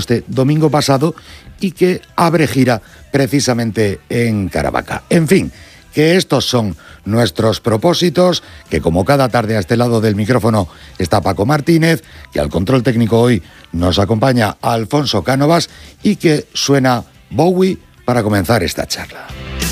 este domingo pasado y que abre gira precisamente en Caravaca. En fin, que estos son nuestros propósitos, que como cada tarde a este lado del micrófono está Paco Martínez, que al control técnico hoy nos acompaña Alfonso Cánovas y que suena Bowie para comenzar esta charla.